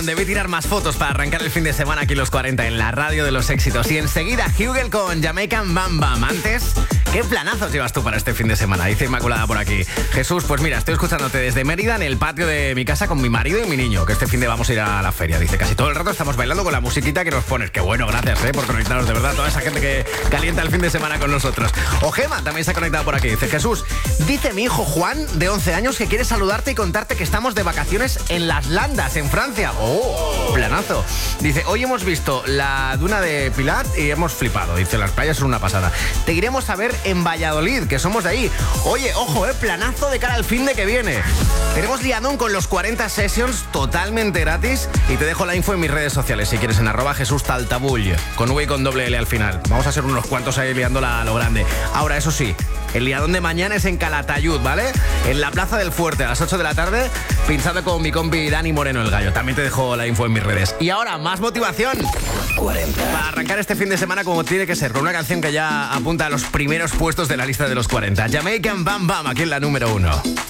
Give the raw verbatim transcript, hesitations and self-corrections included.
Debí tirar más fotos para arrancar el fin de semana aquí los cuarenta en la radio de los éxitos. Y enseguida Hugel con Jamaican Bam Bam. Antes, ¿qué planazos llevas tú para este fin de semana? Dice Inmaculada por aquí. Jesús, pues mira, estoy escuchándote desde Mérida en el patio de mi casa con mi marido y mi niño, que este fin de vamos a ir a la feria. Dice, casi todo el rato estamos bailando con la musiquita que nos pones. Qué bueno, gracias eh, por conectarnos, de verdad, toda esa gente que calienta el fin de semana con nosotros. O Gema también se ha conectado por aquí. Dice, Jesús, dice mi hijo Juan, de once años, que quiere saludarte y contarte que estamos de vacaciones en Las Landas, en Francia. ¡Oh! Planazo. Dice, hoy hemos visto la duna de Pilat y hemos flipado. Dice, las playas son una pasada. Te iremos a ver en Valladolid, que somos de ahí. Oye, ojo, eh, planazo de cara al fin de que viene. Tenemos liadón con los cuarenta Sessions totalmente gratis y te dejo la info en mis redes sociales si quieres, en arroba Jesús Taltabull, con V y con doble L al final. Vamos a ser unos cuantos ahí liándola a lo grande. Ahora, eso sí, el liadón de mañana es en Calatayud, ¿vale? En la Plaza del Fuerte, a las ocho de la tarde, pinchado con mi compi Dani Moreno, el gallo. También te dejo la info en mis redes. Y ahora, más motivación cuarenta para arrancar este fin de semana como tiene que ser, con una canción que ya apunta a los primeros puestos de la lista de los cuarenta. Jamaican Bam Bam, aquí en la número uno.